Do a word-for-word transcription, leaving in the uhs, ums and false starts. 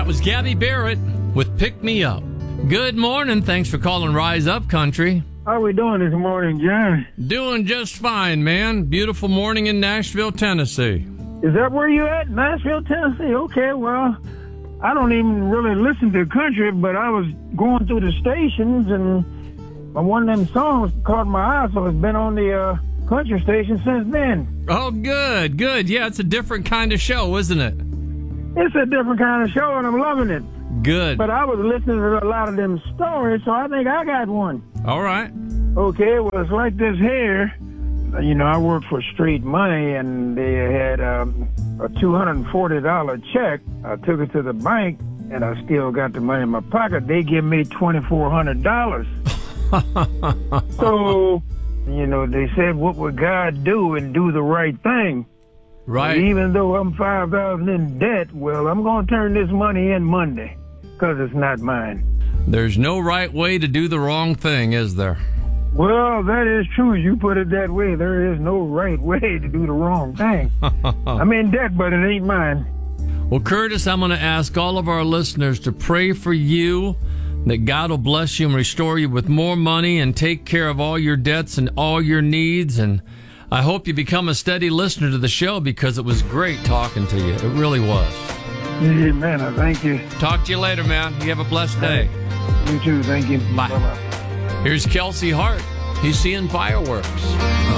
That was Gabby Barrett with Pick Me Up. Good morning. Thanks for calling Rise Up Country. How we doing this morning, John? Doing just fine, man. Beautiful morning in Nashville, Tennessee. Is that where you at? Nashville, Tennessee? Okay, well, I don't even really listen to country, but I was going through the stations, and one of them songs caught my eye, so it's been on the uh, country station since then. Oh, good, good. Yeah, it's a different kind of show, isn't it? It's a different kind of show, and I'm loving it. Good. But I was listening to a lot of them stories, so I think I got one. All right. Okay, well, it's like this here. You know, I work for Street Money, and they had um, a two hundred forty dollars check. I took it to the bank, and I still got the money in my pocket. They give me twenty-four hundred dollars. So, you know, they said, what would God do and do the right thing? Right. And even though I'm five thousand dollars in debt, well, I'm going to turn this money in Monday because it's not mine. There's no right way to do the wrong thing, is there? Well, that is true. You put it that way. There is no right way to do the wrong thing. I'm in debt, but it ain't mine. Well, Curtis, I'm going to ask all of our listeners to pray for you, that God will bless you and restore you with more money and take care of all your debts and all your needs. And I hope you become a steady listener to the show because it was great talking to you. It really was. Amen. I thank you. Talk to you later, man. You have a blessed day. You too. Thank you. Bye. Bye-bye. Here's Kelsey Hart. He's seeing fireworks.